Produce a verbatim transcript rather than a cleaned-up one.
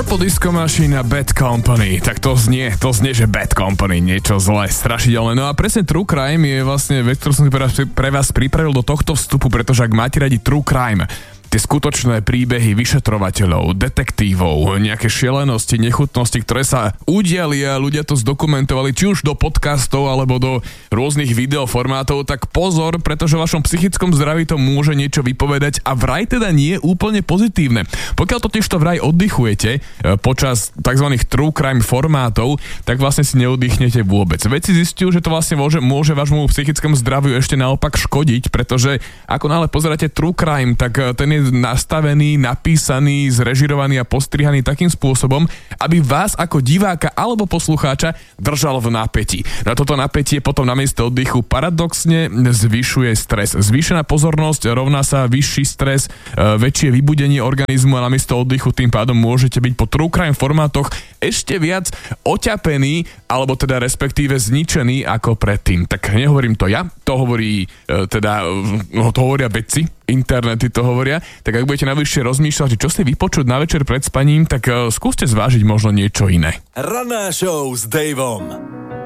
Purple Disco Machine a Bad Company. Tak to znie, to znie, že Bad Company, niečo zlé, strašidelné. No a presne True Crime je vlastne vec, ktorú som si pre vás pripravil do tohto vstupu, pretože ak máte radi True Crime, tie skutočné príbehy vyšetrovateľov, detektívov, nejaké šialenosti, nechutnosti, ktoré sa udiali a ľudia to zdokumentovali či už do podcastov alebo do rôznych videoformátov, tak pozor, pretože v vašom psychickom zdraví to môže niečo vypovedať a vraj teda nie je úplne pozitívne. Pokiaľ totiž to vraj oddychujete počas tzv. True Crime formátov, tak vlastne si neoddychnete vôbec. Vedci zistujú, že to vlastne môže, môže vášmu psychickému zdraviu ešte naopak škodiť, pretože ako náhle pozeráte True Crime, tak ten je nastavený, napísaný, zrežirovaný a postrihaný takým spôsobom, aby vás ako diváka alebo poslucháča držal v napätí. Na toto napätie potom namiesto oddychu paradoxne zvyšuje stres. Zvýšená pozornosť rovná sa vyšší stres, väčšie vybudenie organizmu a namiesto oddychu tým pádom môžete byť po True Crime formátoch ešte viac oťapený alebo teda respektíve zničený ako predtým. Tak nehovorím to ja, to hovorí teda, no to hovoria vedci, internety to hovoria, tak ak budete navyššie rozmýšľať, že čo si vypočuť na večer pred spaním, tak uh, skúste zvážiť možno niečo iné. Ranná show s Davom.